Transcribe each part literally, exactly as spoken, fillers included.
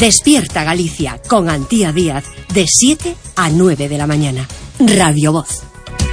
Despierta Galicia con Antía Díaz de siete a nueve de la mañana. Radio Voz.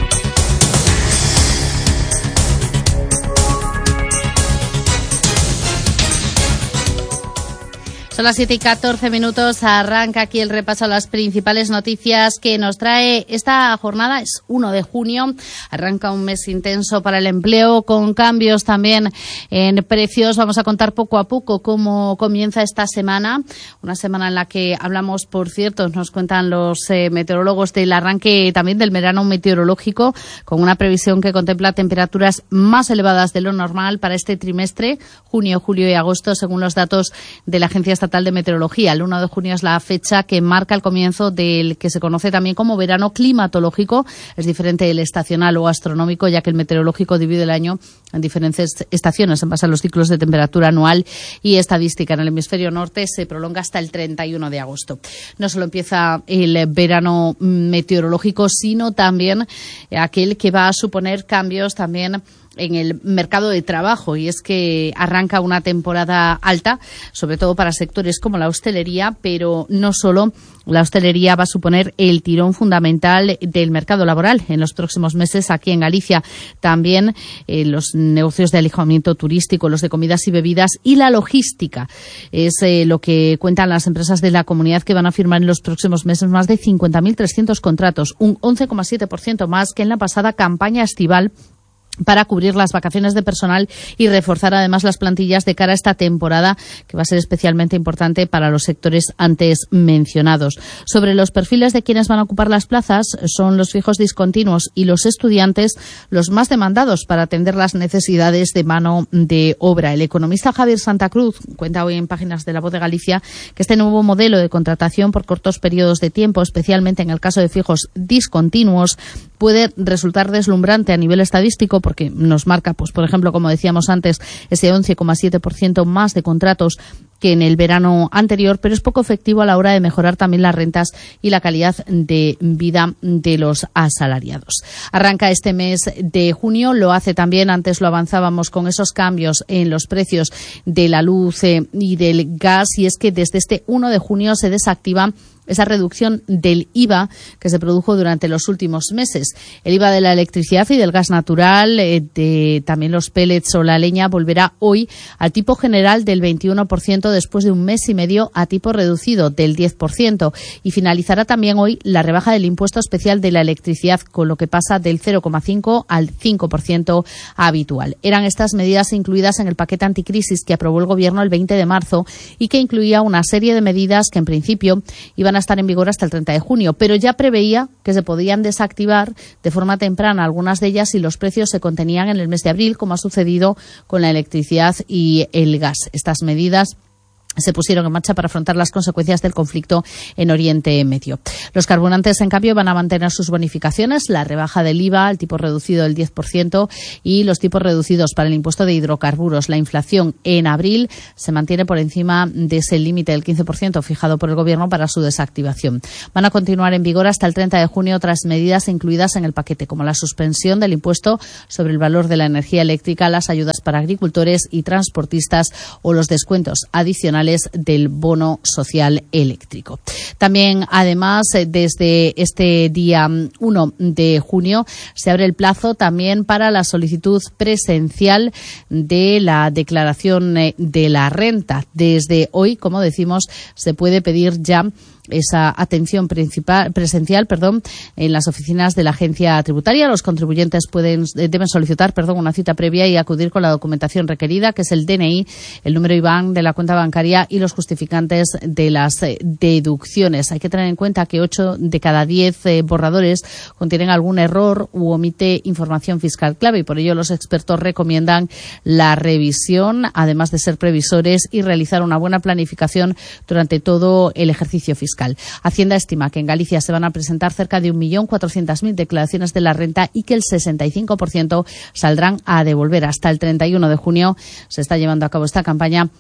Son las siete y catorce minutos, arranca aquí el repaso a las principales noticias que nos trae esta jornada. Es uno de junio, arranca un mes intenso para el empleo, con cambios también en precios. Vamos a contar poco a poco cómo comienza esta semana, una semana en la que hablamos, por cierto, nos cuentan los eh, meteorólogos del arranque también del verano meteorológico, con una previsión que contempla temperaturas más elevadas de lo normal para este trimestre, junio, julio y agosto, según los datos de la Agencia Estatal de Meteorología. El uno de junio es la fecha que marca el comienzo del que se conoce también como verano climatológico. Es diferente del estacional o astronómico, ya que el meteorológico divide el año en diferentes estaciones en base a los ciclos de temperatura anual y estadística. En el hemisferio norte se prolonga hasta el treinta y uno de agosto. No solo empieza el verano meteorológico, sino también aquel que va a suponer cambios también en el mercado de trabajo, y es que arranca una temporada alta, sobre todo para sectores como la hostelería, pero no solo. La hostelería va a suponer el tirón fundamental del mercado laboral en los próximos meses aquí en Galicia. También eh, los negocios de alojamiento turístico, los de comidas y bebidas y la logística. Es eh, lo que cuentan las empresas de la comunidad, que van a firmar en los próximos meses más de cincuenta mil trescientos contratos, un once coma siete por ciento más que en la pasada campaña estival, para cubrir las vacaciones de personal y reforzar además las plantillas de cara a esta temporada, que va a ser especialmente importante para los sectores antes mencionados. Sobre los perfiles de quienes van a ocupar las plazas, son los fijos discontinuos y los estudiantes los más demandados para atender las necesidades de mano de obra. El economista Javier Santa Cruz cuenta hoy en Páginas de La Voz de Galicia que este nuevo modelo de contratación por cortos periodos de tiempo, especialmente en el caso de fijos discontinuos, puede resultar deslumbrante a nivel estadístico, porque nos marca, pues por ejemplo, como decíamos antes, ese once coma siete por ciento más de contratos que en el verano anterior, pero es poco efectivo a la hora de mejorar también las rentas y la calidad de vida de los asalariados. Arranca este mes de junio, lo hace también, antes lo avanzábamos, con esos cambios en los precios de la luz eh, y del gas, y es que desde este uno de junio se desactiva esa reducción del I V A que se produjo durante los últimos meses. El I V A de la electricidad y del gas natural, eh, de también los pellets o la leña, volverá hoy al tipo general del veintiuno por ciento después de un mes y medio a tipo reducido del diez por ciento. Y finalizará también hoy la rebaja del impuesto especial de la electricidad, con lo que pasa del cero coma cinco al cinco por ciento habitual. Eran estas medidas incluidas en el paquete anticrisis que aprobó el Gobierno el veinte de marzo y que incluía una serie de medidas que en principio iban a estar en vigor hasta el treinta de junio, pero ya preveía que se podían desactivar de forma temprana algunas de ellas si los precios se contenían en el mes de abril, como ha sucedido con la electricidad y el gas. Estas medidas se pusieron en marcha para afrontar las consecuencias del conflicto en Oriente Medio. Los carburantes, en cambio, van a mantener sus bonificaciones, la rebaja del I V A, el tipo reducido del diez por ciento y los tipos reducidos para el impuesto de hidrocarburos. La inflación en abril se mantiene por encima de ese límite del quince por ciento fijado por el Gobierno para su desactivación. Van a continuar en vigor hasta el treinta de junio otras medidas incluidas en el paquete, como la suspensión del impuesto sobre el valor de la energía eléctrica, las ayudas para agricultores y transportistas o los descuentos adicionales del bono social eléctrico. También, además, desde este día uno de junio se abre el plazo también para la solicitud presencial de la declaración de la renta. Desde hoy, como decimos, se puede pedir ya esa atención principal, presencial perdón, en las oficinas de la agencia tributaria. Los contribuyentes pueden deben solicitar perdón, una cita previa y acudir con la documentación requerida, que es el D N I, el número I B A N de la cuenta bancaria y los justificantes de las deducciones. Hay que tener en cuenta que ocho de cada diez eh, borradores contienen algún error u omite información fiscal clave, y por ello los expertos recomiendan la revisión, además de ser previsores y realizar una buena planificación durante todo el ejercicio fiscal. Hacienda estima que en Galicia se van a presentar cerca de un millón cuatrocientas mil declaraciones de la renta y que el sesenta y cinco por ciento saldrán a devolver. Hasta el treinta y uno de junio se está llevando a cabo esta campaña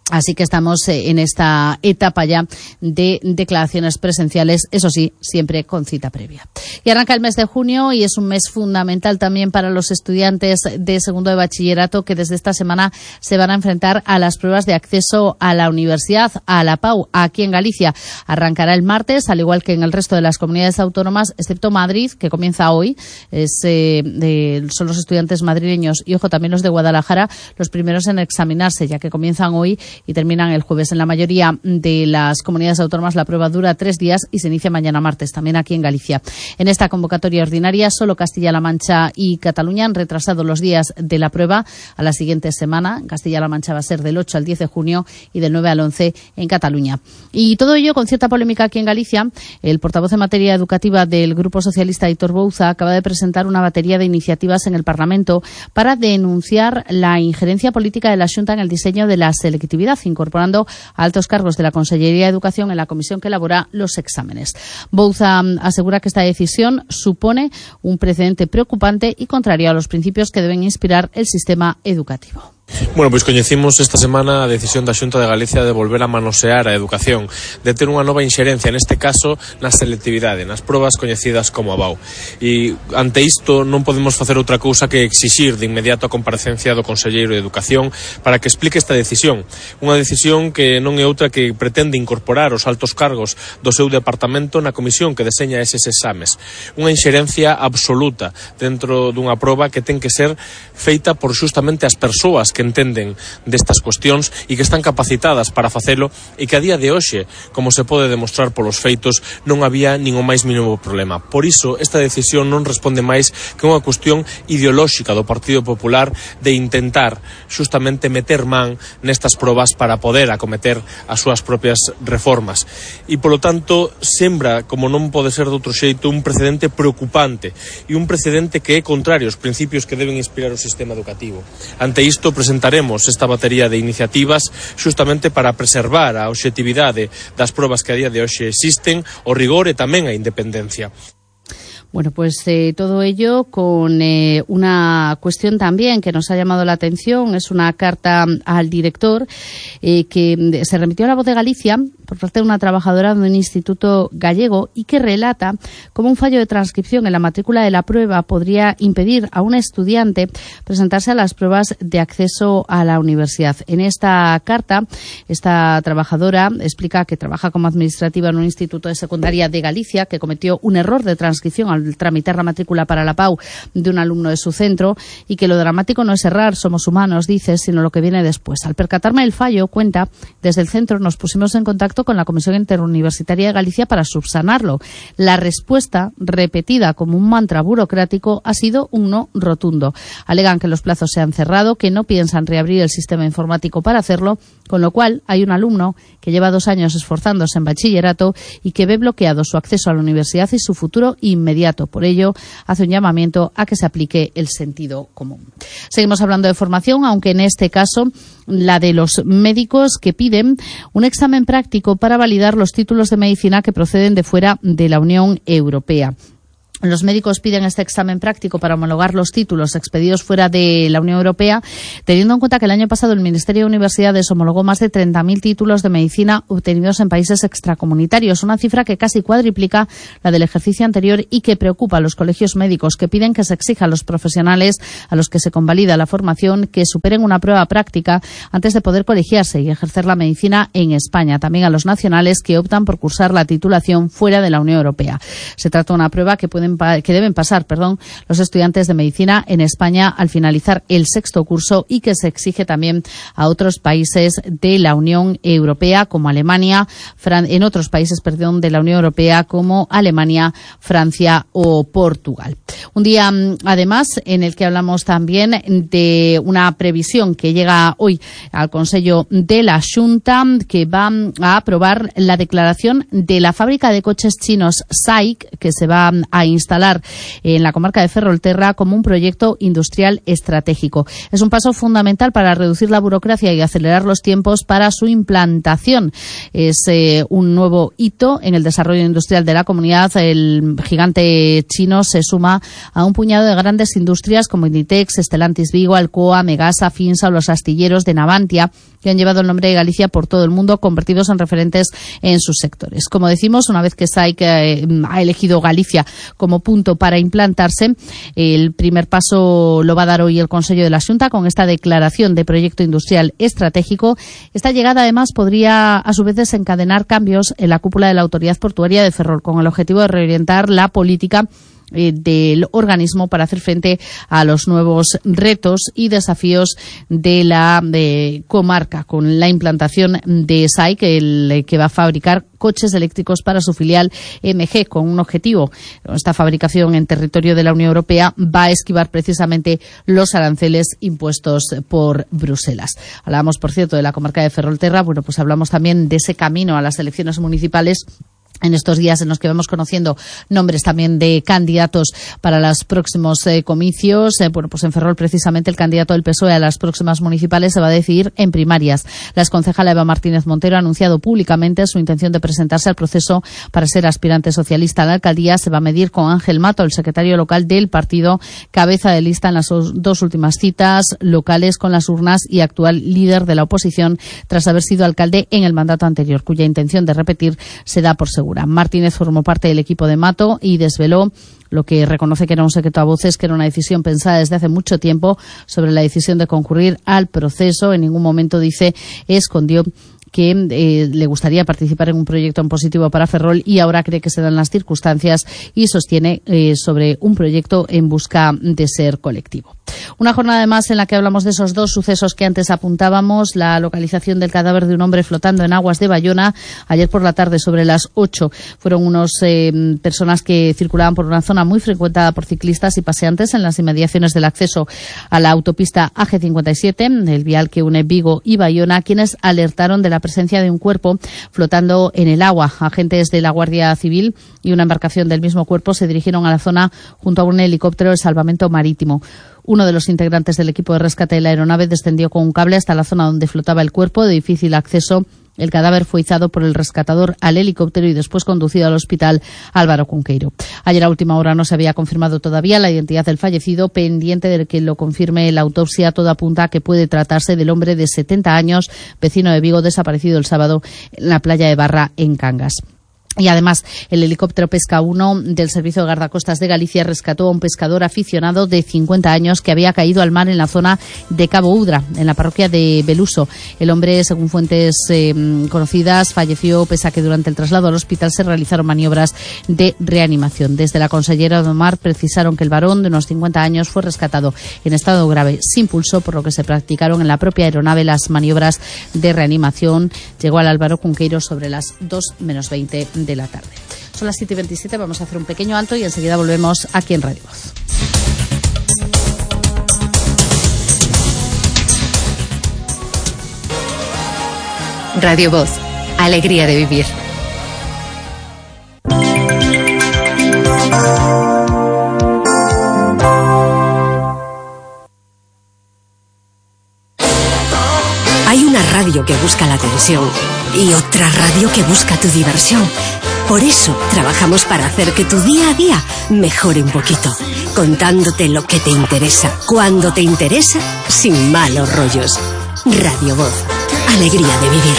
Así que estamos en esta etapa ya de declaraciones presenciales, eso sí, siempre con cita previa. Y arranca el mes de junio y es un mes fundamental también para los estudiantes de segundo de bachillerato que desde esta semana se van a enfrentar a las pruebas de acceso a la universidad, a la PAU, aquí en Galicia. Arrancará el martes, al igual que en el resto de las comunidades autónomas, excepto Madrid, que comienza hoy. Es, eh, de, son los estudiantes madrileños y, ojo, también los de Guadalajara, los primeros en examinarse, ya que comienzan hoy y terminan el jueves. En la mayoría de las comunidades autónomas la prueba dura tres días y se inicia mañana martes, también aquí en Galicia. En esta convocatoria ordinaria, solo Castilla-La Mancha y Cataluña han retrasado los días de la prueba a la siguiente semana. En Castilla-La Mancha va a ser del ocho al diez de junio y del nueve al once en Cataluña. Y todo ello con cierta polémica aquí en Galicia. El portavoz en materia educativa del Grupo Socialista, Aitor Bouza, acaba de presentar una batería de iniciativas en el Parlamento para denunciar la injerencia política de la Xunta en el diseño de la selectividad, incorporando a altos cargos de la Consellería de Educación en la comisión que elabora los exámenes. Bouza asegura que esta decisión supone un precedente preocupante y contrario a los principios que deben inspirar el sistema educativo. Bueno, pois coñecimos esta semana a decisión da Xunta de Galicia de volver a manosear a educación, de ter unha nova inxerencia, neste caso, na selectividade, nas probas coñecidas como a B A U. E ante isto non podemos facer outra cousa que exixir de inmediato a comparecencia do Conselleiro de Educación para que explique esta decisión. Unha decisión que non é outra que pretende incorporar os altos cargos do seu departamento na comisión que deseña eses exames. Unha inxerencia absoluta dentro dunha proba que ten que ser feita por xustamente as persoas que entenden destas cuestións e que están capacitadas para facelo e que a día de hoxe, como se pode demostrar polos feitos, non había nin o máis mínimo problema. Por iso, esta decisión non responde máis que unha cuestión ideolóxica do Partido Popular de intentar xustamente meter man nestas probas para poder acometer as súas propias reformas. E, polo tanto, sembra, como non pode ser de outro xeito, un precedente preocupante e un precedente que é contrario aos principios que deben inspirar o sistema educativo. Ante isto, presentaremos esta batería de iniciativas xustamente para preservar a obxectividade das probas que a día de hoxe existen, o rigor e tamén a independencia. Bueno, pues eh, todo ello con eh, una cuestión también que nos ha llamado la atención. Es una carta al director eh, que se remitió a La Voz de Galicia por parte de una trabajadora de un instituto gallego y que relata cómo un fallo de transcripción en la matrícula de la prueba podría impedir a un estudiante presentarse a las pruebas de acceso a la universidad. En esta carta, esta trabajadora explica que trabaja como administrativa en un instituto de secundaria de Galicia, que cometió un error de transcripción al tramitar la matrícula para la PAU de un alumno de su centro y que lo dramático no es errar, somos humanos, dice, sino lo que viene después. Al percatarme del fallo, cuenta, desde el centro nos pusimos en contacto con la Comisión Interuniversitaria de Galicia para subsanarlo. La respuesta, repetida como un mantra burocrático, ha sido un no rotundo. Alegan que los plazos se han cerrado, que no piensan reabrir el sistema informático para hacerlo, con lo cual hay un alumno que lleva dos años esforzándose en bachillerato y que ve bloqueado su acceso a la universidad y su futuro inmediato. Por ello, hace un llamamiento a que se aplique el sentido común. Seguimos hablando de formación, aunque en este caso la de los médicos que piden un examen práctico para validar los títulos de medicina que proceden de fuera de la Unión Europea. Los médicos piden este examen práctico para homologar los títulos expedidos fuera de la Unión Europea, teniendo en cuenta que el año pasado el Ministerio de Universidades homologó más de treinta mil títulos de medicina obtenidos en países extracomunitarios, una cifra que casi cuadriplica la del ejercicio anterior y que preocupa a los colegios médicos, que piden que se exija a los profesionales a los que se convalida la formación que superen una prueba práctica antes de poder colegiarse y ejercer la medicina en España. También a los nacionales que optan por cursar la titulación fuera de la Unión Europea. Se trata de una prueba que pueden que deben pasar, perdón, los estudiantes de medicina en España al finalizar el sexto curso y que se exige también a otros países de la Unión Europea como Alemania, Fran- en otros países, perdón, de la Unión Europea como Alemania, Francia o Portugal. Un día, además, en el que hablamos también de una previsión que llega hoy al Consejo de la Xunta, que va a aprobar la declaración de la fábrica de coches chinos S A I C, que se va a instalar en la comarca de Ferrolterra como un proyecto industrial estratégico. Es un paso fundamental para reducir la burocracia y acelerar los tiempos para su implantación. Es eh, un nuevo hito en el desarrollo industrial de la comunidad. El gigante chino se suma a un puñado de grandes industrias como Inditex, Stellantis Vigo, Alcoa, Megasa, Finsa o los astilleros de Navantia, que han llevado el nombre de Galicia por todo el mundo, convertidos en referentes en sus sectores. Como decimos, una vez que S A I C eh, ha elegido Galicia como punto para implantarse, el primer paso lo va a dar hoy el Consejo de la Xunta con esta declaración de proyecto industrial estratégico. Esta llegada, además, podría a su vez desencadenar cambios en la cúpula de la Autoridad Portuaria de Ferrol, con el objetivo de reorientar la política del organismo para hacer frente a los nuevos retos y desafíos de la de comarca, con la implantación de S A I C, el que va a fabricar coches eléctricos para su filial M G, con un objetivo. Esta fabricación en territorio de la Unión Europea va a esquivar precisamente los aranceles impuestos por Bruselas. Hablamos, por cierto, de la comarca de Ferrolterra. Bueno, pues hablamos también de ese camino a las elecciones municipales en estos días en los que vamos conociendo nombres también de candidatos para los próximos eh, comicios. Eh, bueno, pues en Ferrol, precisamente, el candidato del P S O E a las próximas municipales se va a decidir en primarias. La exconcejala Eva Martínez Montero ha anunciado públicamente su intención de presentarse al proceso para ser aspirante socialista a la alcaldía. Se va a medir con Ángel Mato, el secretario local del partido, cabeza de lista en las dos últimas citas locales con las urnas y actual líder de la oposición tras haber sido alcalde en el mandato anterior, cuya intención de repetir se da por segura. Martínez formó parte del equipo de Mato y desveló lo que reconoce que era un secreto a voces, que era una decisión pensada desde hace mucho tiempo sobre la decisión de concurrir al proceso. En ningún momento, dice, escondió que eh, le gustaría participar en un proyecto en positivo para Ferrol y ahora cree que se dan las circunstancias y sostiene eh, sobre un proyecto en busca de ser colectivo. Una jornada además en la que hablamos de esos dos sucesos que antes apuntábamos, la localización del cadáver de un hombre flotando en aguas de Bayona. Ayer por la tarde, sobre las ocho, fueron unos eh, personas que circulaban por una zona muy frecuentada por ciclistas y paseantes en las inmediaciones del acceso a la autopista A G cincuenta y siete, el vial que une Vigo y Bayona, quienes alertaron de la presencia de un cuerpo flotando en el agua. Agentes de la Guardia Civil y una embarcación del mismo cuerpo se dirigieron a la zona junto a un helicóptero de salvamento marítimo. Uno de los integrantes del equipo de rescate de la aeronave descendió con un cable hasta la zona donde flotaba el cuerpo, de difícil acceso. El cadáver fue izado por el rescatador al helicóptero y después conducido al hospital Álvaro Cunqueiro. Ayer a última hora no se había confirmado todavía la identidad del fallecido, pendiente de que lo confirme la autopsia. Todo apunta a que puede tratarse del hombre de setenta años, vecino de Vigo, desaparecido el sábado en la playa de Barra, en Cangas. Y además, el helicóptero Pesca uno del Servicio de Guardacostas de Galicia rescató a un pescador aficionado de cincuenta años que había caído al mar en la zona de Cabo Udra, en la parroquia de Beluso. El hombre, según fuentes eh, conocidas, falleció pese a que durante el traslado al hospital se realizaron maniobras de reanimación. Desde la Consellera de Mar precisaron que el varón de unos cincuenta años fue rescatado en estado grave sin pulso, por lo que se practicaron en la propia aeronave las maniobras de reanimación. Llegó al Álvaro Cunqueiro sobre las dos menos veinte de la tarde. Son las siete y veintisiete, vamos a hacer un pequeño alto y enseguida volvemos aquí en Radio Voz. Radio Voz, alegría de vivir. Hay una radio que busca la atención y otra radio que busca tu diversión. Por eso trabajamos para hacer que tu día a día mejore un poquito, contándote lo que te interesa, cuando te interesa, sin malos rollos. Radio Voz, alegría de vivir.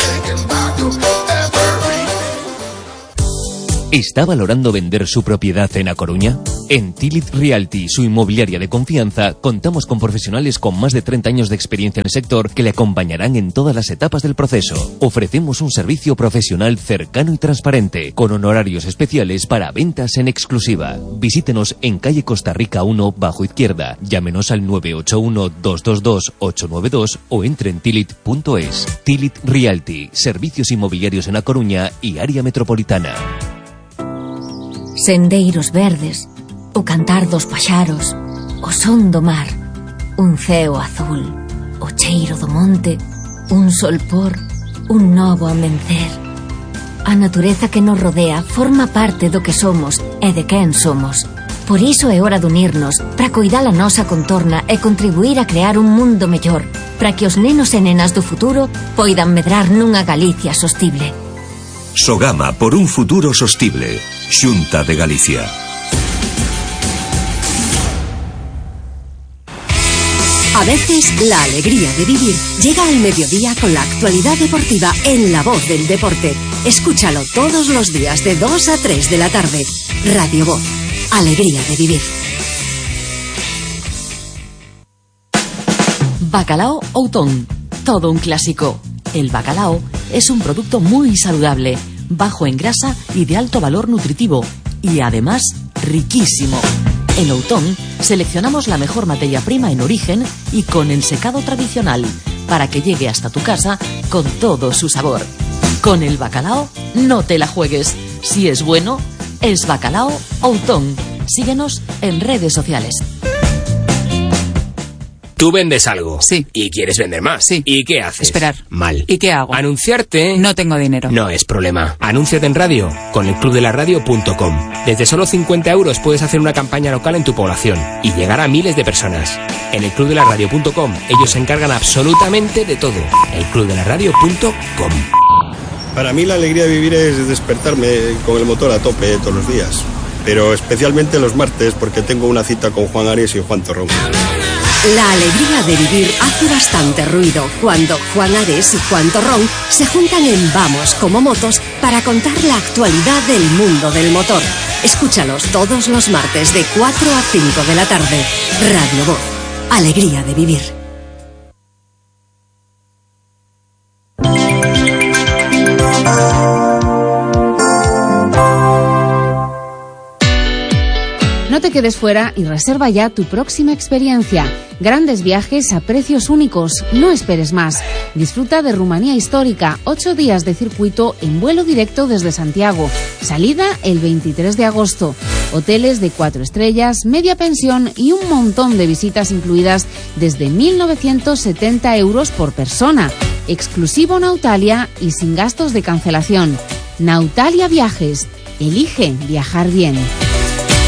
¿Está valorando vender su propiedad en A Coruña? En Tilit Realty, su inmobiliaria de confianza, contamos con profesionales con más de treinta años de experiencia en el sector que le acompañarán en todas las etapas del proceso. Ofrecemos un servicio profesional cercano y transparente, con honorarios especiales para ventas en exclusiva. Visítenos en calle Costa Rica uno, bajo izquierda. Llámenos al nueve ocho uno, dos dos dos, ocho nueve dos o entre en tilit punto es. Tilit Realty, servicios inmobiliarios en A Coruña y área metropolitana. Sendeiros verdes, o cantar dos paxaros, o son do mar, un ceo azul, o cheiro do monte, un solpor, un novo amencer. A natureza que nos rodea forma parte do que somos e de quen somos. Por iso é hora de unirnos para coidar a nosa contorna e contribuir a crear un mundo mellor, para que os nenos e nenas do futuro poidan medrar nunha Galicia sostible. Sogama por un futuro sostible. Xunta de Galicia. A veces, la alegría de vivir llega al mediodía con la actualidad deportiva en La Voz del Deporte. Escúchalo todos los días de dos a tres de la tarde. Radio Voz. Alegría de vivir. Bacalao Outón. Todo un clásico. El bacalao es un producto muy saludable, bajo en grasa y de alto valor nutritivo. Y además, riquísimo. En Outón seleccionamos la mejor materia prima en origen y con el secado tradicional para que llegue hasta tu casa con todo su sabor. Con el bacalao no te la juegues. Si es bueno, es Bacalao Outón. Síguenos en redes sociales. Tú vendes algo. Sí. Y quieres vender más. Sí. ¿Y qué haces? Esperar. Mal. ¿Y qué hago? Anunciarte. No tengo dinero. No es problema. Anúnciate en radio con el club de la radio punto com. Desde solo cincuenta euros puedes hacer una campaña local en tu población y llegar a miles de personas. En el club de la radio punto com ellos se encargan absolutamente de todo. el club de la radio punto com. Para mí la alegría de vivir es despertarme con el motor a tope todos los días. Pero especialmente los martes porque tengo una cita con Juan Ares y Juan Torrón. La alegría de vivir hace bastante ruido cuando Juan Ares y Juan Torrón se juntan en Vamos como Motos para contar la actualidad del mundo del motor. Escúchalos todos los martes de cuatro a cinco de la tarde. Radio Voz. Alegría de vivir. No te quedes fuera y reserva ya tu próxima experiencia. Grandes viajes a precios únicos. No esperes más. Disfruta de Rumanía Histórica. Ocho días de circuito en vuelo directo desde Santiago. Salida el veintitrés de agosto. Hoteles de cuatro estrellas, media pensión y un montón de visitas incluidas desde mil novecientos setenta euros por persona. Exclusivo Nautalia y sin gastos de cancelación. Nautalia Viajes. Elige viajar bien.